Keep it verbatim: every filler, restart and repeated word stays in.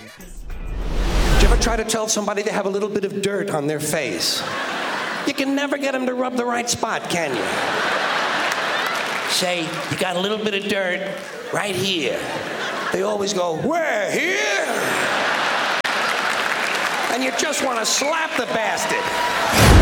Did you ever try to tell somebody they have a little bit of dirt on their face? You can never get them to rub the right spot, can you? Say, you got a little bit of dirt right here. They always go, where, here? And you just want to slap the bastard.